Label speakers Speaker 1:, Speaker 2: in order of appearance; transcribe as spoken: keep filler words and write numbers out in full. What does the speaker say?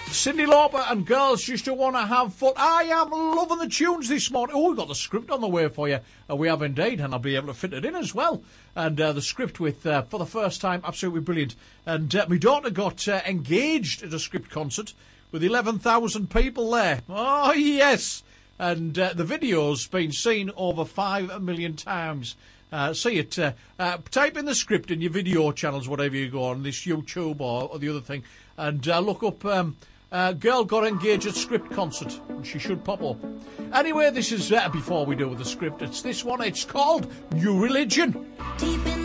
Speaker 1: Cyndi Lauper and Girls Just to Wanna Have Fun. I am loving the tunes this morning. Oh, we've got the script on the way for you. Uh, we have indeed, and I'll be able to fit it in as well. And uh, the script with, uh, for the first time, absolutely brilliant. And uh, my daughter got uh, engaged at a script concert with eleven thousand people there. Oh, yes. And uh, the video's been seen over five million times. Uh, see it. Uh, uh, type in the script in your video channels, whatever you go on, this YouTube or, or the other thing, and uh, look up um, uh, Girl Got Engaged at Script Concert. And she should pop up. Anyway, this is, uh, before we do with the script, it's this one. It's called New Religion. Deep in